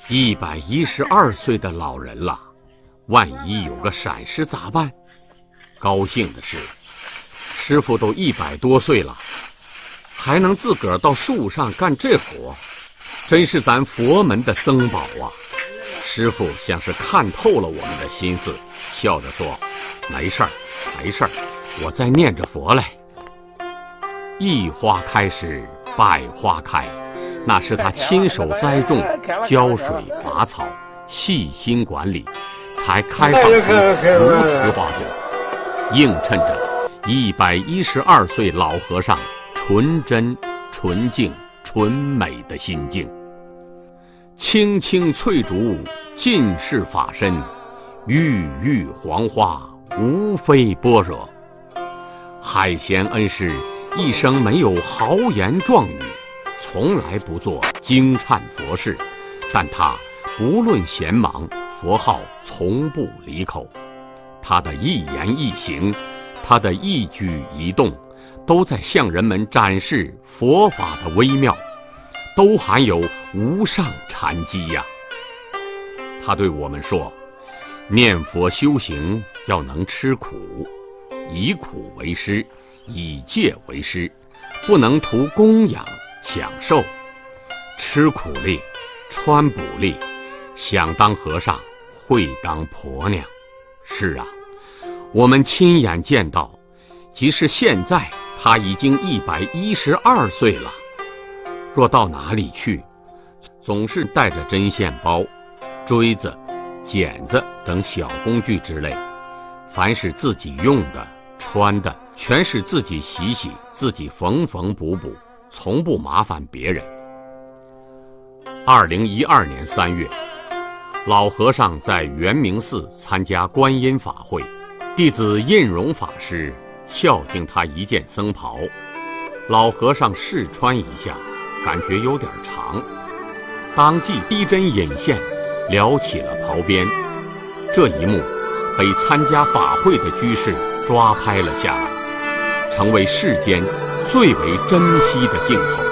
112岁的老人了，万一有个闪失咋办？高兴的是，师傅都100多岁了，还能自个儿到树上干这活，真是咱佛门的僧宝啊！师傅像是看透了我们的心思，笑着说：“没事儿，没事儿，我在念着佛嘞。”一花开时百花开，那是他亲手栽种、浇水拔草、细心管理，才开放出如此花朵，映衬着112岁老和尚纯真、纯净、纯美的心境。青青翠竹尽是法身，郁郁黄花无非般若。海贤恩师一生没有豪言壮语，从来不做惊颤佛事，但他不论闲忙，佛号从不离口。他的一言一行，他的一举一动，都在向人们展示佛法的微妙，都含有无上禅机呀。他对我们说，念佛修行要能吃苦，以苦为师，以戒为师，不能图供养享受，吃苦力，穿补力，想当和尚会当婆娘。是啊，我们亲眼见到，即使现在他已经112岁了，若到哪里去，总是带着针线包、锥子、剪子等小工具之类，凡是自己用的、穿的，全是自己洗洗，自己缝缝补补，从不麻烦别人。2012年3月，老和尚在圆明寺参加观音法会，弟子印荣法师孝敬他一件僧袍，老和尚试穿一下，感觉有点长，当即逼针引线，撩起了袍边。这一幕被参加法会的居士抓拍了下来，成为世间最为珍惜的镜头。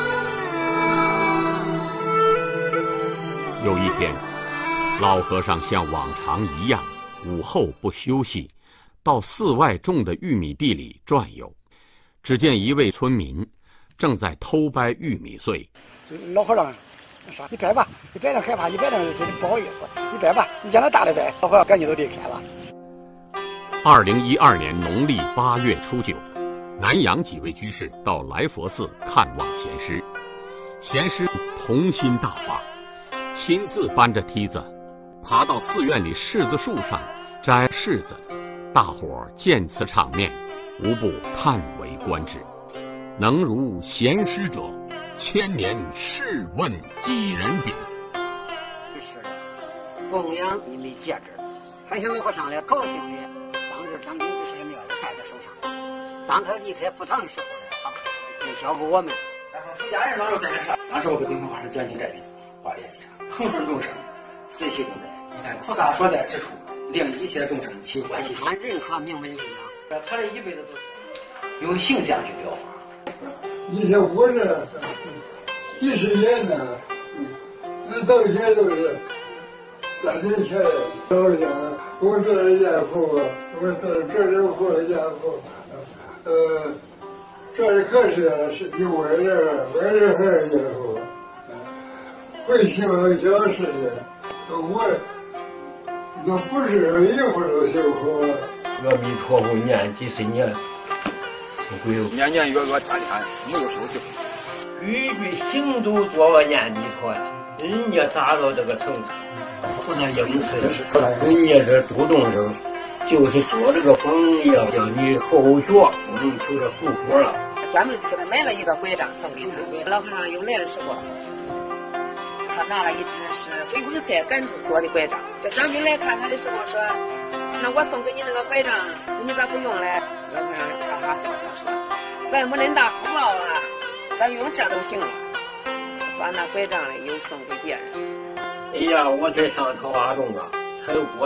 有一天，老和尚像往常一样，午后不休息，到寺外种的玉米地里转悠。只见一位村民正在偷掰玉米穗。 老和尚说：“你掰吧，你掰着害怕，你掰着不好意思，你掰吧，你将来大的掰。”老和尚赶紧都离开了。 2012年农历8月初9，南阳几位居士到来佛寺看望贤师，贤师童心大发，亲自搬着梯子爬到寺院里柿子树上摘柿子，大伙儿见此场面，无不叹为观止。能如贤师者，千年试问几人比？ 是的，供养你的戒指，还想老和尚来高兴的。当时张兵就是庙里戴在手上，当他离开佛堂的时候呢，他就交给我们。 然后出家人当时真是，当时我跟净空法师讲经这笔话联系上，恒顺众生，随喜共在。你看菩萨所在之处，令一切众生起欢喜心。 按任何名门力量， 他这一辈子都是用形象去表法。 以前我这几十年呢，那到现在都是3年前老家，我做了家父，我做了这里活家父，这里可是比我这还是家父，会听讲事的，我那不是一会儿都修好了。 阿弥陀佛念几十年。 年年月月天天没有休息， 句句行都做个念弥陀呀，人家达到这个程度，菩萨应是人家这度众生，就是做这个榜样，叫你后学不能求这福果了。 专门给他买了一个拐杖送给他，老和尚又来的时候，他拿了一只是回光菜杆子做的拐杖。这张兵来看他的时候说：“那我送给你那个拐杖，你咋不用嘞？”老和尚哈哈笑笑说：“咱没恁大福报啊，咱用这都行了。”把那拐杖嘞又送给别人。 哎呀，我才上桃花洞啊，才有我